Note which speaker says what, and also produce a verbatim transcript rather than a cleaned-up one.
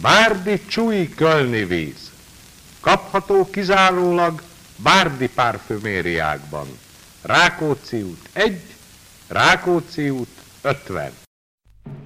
Speaker 1: Bárdi Csúly Kölni víz. Kapható kizárólag Bárdi parfümériákban. Rákóczi út egy, Rákóczi út ötven.